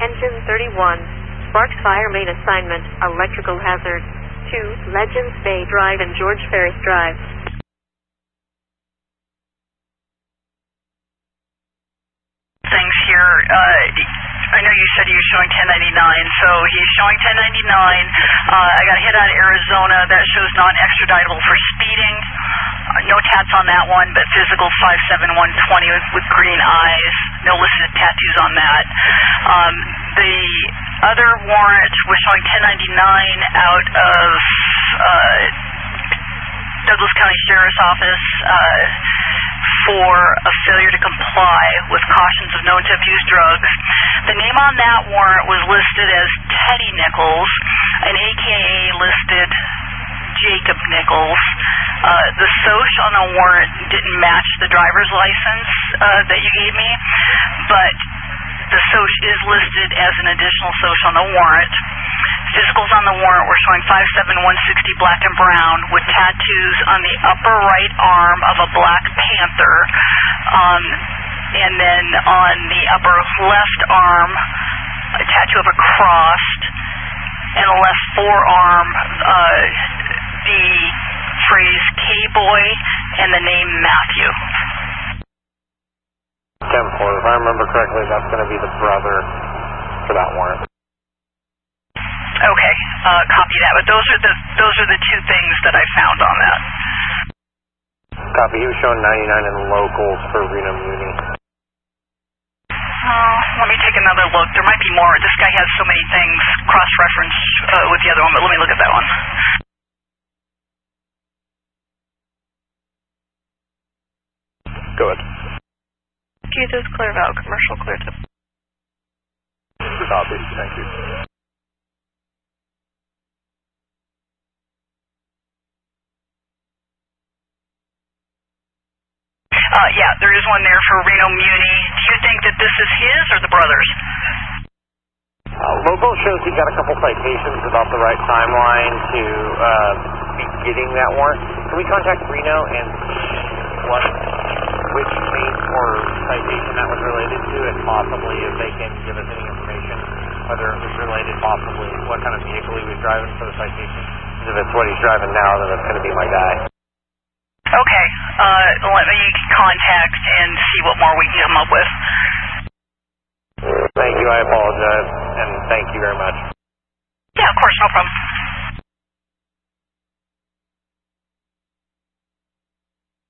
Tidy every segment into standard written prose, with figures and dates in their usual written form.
Engine 31. Sparks fire main assignment, electrical hazard. 2, Legends Bay Drive and George Ferris Drive. Things here. I know you said he was showing 1099, so he's showing 1099. I got a hit out of Arizona that shows non-extraditable for speeding. No tats on that one, but physical 57120 with green eyes. No listed tattoos on that. The other warrant was showing 1099 out of Douglas County Sheriff's Office for a failure to comply with cautions of known to abuse drugs. The name on that warrant was listed as Teddy Nichols, an AKA listed Jacob Nichols. The SOCH on the warrant didn't match the driver's license that you gave me, but the SOCH is listed as an additional SOCH on the warrant. Physicals on the warrant were showing 57160 black and brown with tattoos on the upper right arm of a Black Panther, and then on the upper left arm a tattoo of a cross, and the left forearm the phrase K-Boy and the name Matthew. 10-4, if I remember correctly, that's going to be the brother for that warrant. Okay, copy that. But those are the two things that I found on that. Copy. He was showing 99 in locals for Reno Muni. Let me take another look. There might be more. This guy has so many things cross-referenced with the other one, but let me look at that one. Go ahead. Jesus, clear valve, commercial clear to. Copy. Thank you. Yeah, there is one there for Reno Muni. Do you think that this is his or the brother's? Local shows he got a couple citations about the right timeline to be getting that warrant. Can we contact Reno and which case or citation that was related to, and possibly if they can give us any information, whether it was related, possibly what kind of vehicle he was driving for the citation? Because if it's what he's driving now, then it's going to be my guy. Okay, let me contact and see what more we can come up with. Thank you, I apologize, and thank you very much. Yeah, of course, no problem.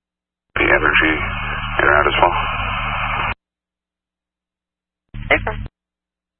The energy, you're out as well. Super.